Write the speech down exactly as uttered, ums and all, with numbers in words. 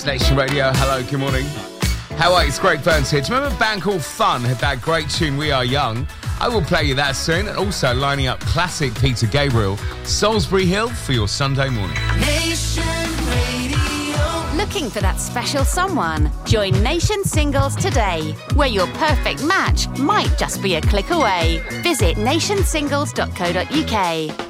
Nation Radio, hello, good morning. How are you? It's Greg Burns here. Do you remember a band called Fun had that great tune, We Are Young? I will play you that soon, and also lining up classic Peter Gabriel, Salisbury Hill, for your Sunday morning. Nation Radio. Looking for that special someone? Join Nation Singles today, where your perfect match might just be a click away. Visit nation singles dot co dot uk.